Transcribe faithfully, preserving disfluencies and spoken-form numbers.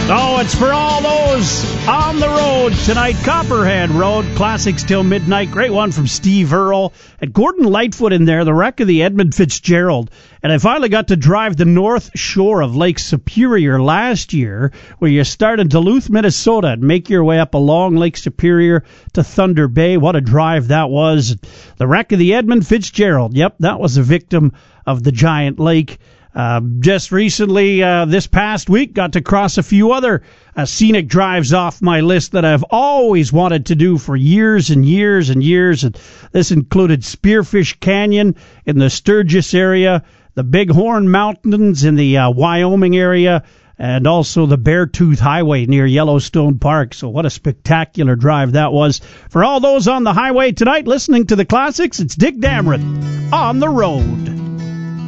Oh, it's for all those on the road tonight. Copperhead Road, classics till midnight. Great one from Steve Earle. And Gordon Lightfoot in there, the wreck of the Edmund Fitzgerald. And I finally got to drive the north shore of Lake Superior last year, where you start in Duluth, Minnesota, and make your way up along Lake Superior to Thunder Bay. What a drive that was. The wreck of the Edmund Fitzgerald. Yep, that was a victim of the giant lake. Uh, just recently, uh, this past week, got to cross a few other uh, scenic drives off my list that I've always wanted to do for years and years and years. And this included Spearfish Canyon in the Sturgis area, the Bighorn Mountains in the uh, Wyoming area, and also the Beartooth Highway near Yellowstone Park. So what a spectacular drive that was. For all those on the highway tonight listening to the classics, it's Dick Damron on the road.